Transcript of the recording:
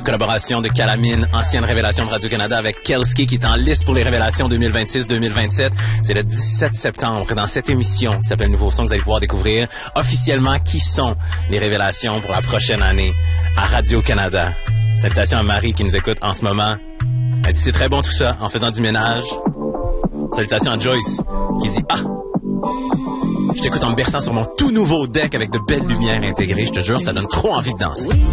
collaboration de Calamine, ancienne révélation de Radio-Canada, avec Kelski, qui est en liste pour les révélations 2026-2027. C'est le 17 septembre. Dans cette émission qui s'appelle Nouveau Son, vous allez pouvoir découvrir officiellement qui sont les révélations pour la prochaine année à Radio-Canada. Salutations à Marie qui nous écoute en ce moment. Elle dit c'est très bon tout ça, en faisant du ménage. Salutations à Joyce qui dit « Ah! Je t'écoute en me berçant sur mon tout nouveau deck avec de belles lumières intégrées. Je te jure, ça donne trop envie de danser. »